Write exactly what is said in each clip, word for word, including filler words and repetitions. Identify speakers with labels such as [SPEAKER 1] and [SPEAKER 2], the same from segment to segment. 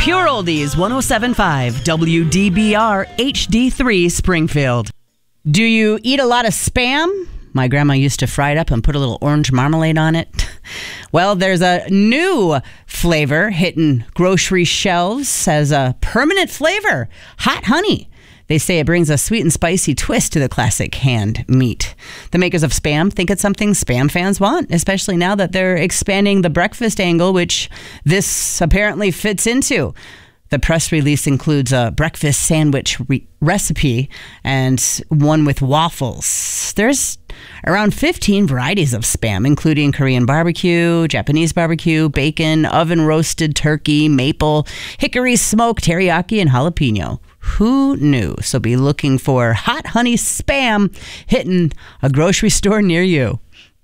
[SPEAKER 1] Pure Oldies, one oh seven point five, W D B R H D three Springfield. Do you eat a lot of Spam? My grandma used to fry it up and put a little orange marmalade on it. Well, there's a new flavor hitting grocery shelves as a permanent flavor, hot honey. They say it brings a sweet and spicy twist to the classic canned meat. The makers of Spam think it's something Spam fans want, especially now that they're expanding the breakfast angle, which this apparently fits into. The press release includes a breakfast sandwich re- recipe and one with waffles. There's around fifteen varieties of Spam, including Korean barbecue, Japanese barbecue, bacon, oven-roasted turkey, maple, hickory smoked, teriyaki, and jalapeno. Who knew? So be looking for hot honey Spam hitting a grocery store near you.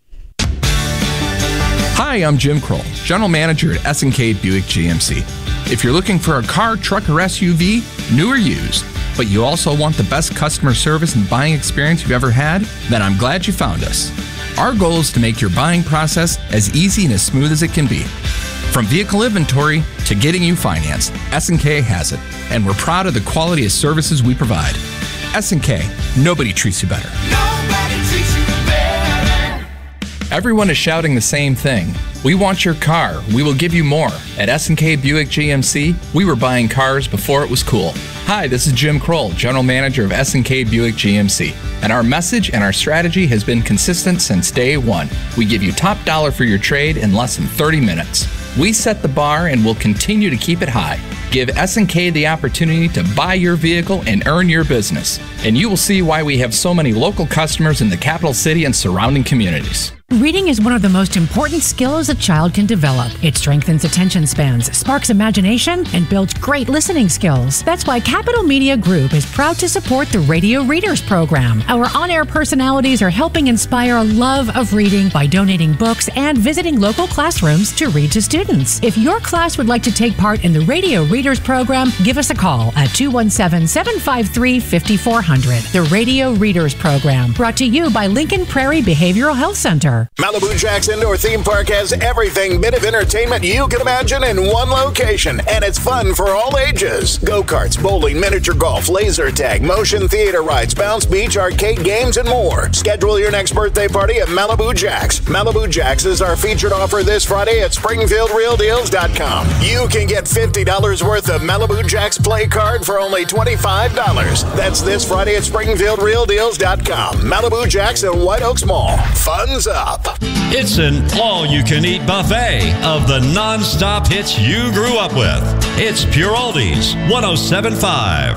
[SPEAKER 2] Hi, I'm Jim Kroll, General Manager at S and K Buick G M C. If you're looking for a car, truck, or S U V, new or used, but you also want the best customer service and buying experience you've ever had, then I'm glad you found us. Our goal is to make your buying process as easy and as smooth as it can be. From vehicle inventory to getting you financed, S and K has it, and we're proud of the quality of services we provide. S and K, nobody treats you better.
[SPEAKER 3] Nobody treats you better.
[SPEAKER 2] Everyone is shouting the same thing. We want your car. We will give you more. At S and K Buick G M C, we were buying cars before it was cool. Hi, this is Jim Kroll, General Manager of S and K Buick G M C. And our message and our strategy has been consistent since day one. We give you top dollar for your trade in less than thirty minutes. We set the bar and will continue to keep it high. Give S and K the opportunity to buy your vehicle and earn your business. And you will see why we have so many local customers in the capital city and surrounding communities.
[SPEAKER 4] Reading is one of the most important skills a child can develop. It strengthens attention spans, sparks imagination, and builds great listening skills. That's why Capital Media Group is proud to support the Radio Readers Program. Our on-air personalities are helping inspire a love of reading by donating books and visiting local classrooms to read to students. If your class would like to take part in the Radio Readers Program, give us a call at two one seven, seven five three, five four zero zero. The Radio Readers Program, brought to you by Lincoln Prairie Behavioral Health Center.
[SPEAKER 5] Malibu Jack's Indoor Theme Park has everything bit of entertainment you can imagine in one location, and it's fun for all ages. Go-karts, bowling, miniature golf, laser tag, motion theater rides, bounce beach, arcade games, and more. Schedule your next birthday party at Malibu Jack's. Malibu Jack's is our featured offer this Friday at Springfield Real Deals dot com. You can get fifty dollars worth of Malibu Jack's play card for only twenty-five dollars. That's this Friday at Springfield Real Deals dot com. Malibu Jack's in White Oaks Mall. Fun's up.
[SPEAKER 6] It's an all-you-can-eat buffet of the non-stop hits you grew up with. It's Pure Oldies, one oh seven point five.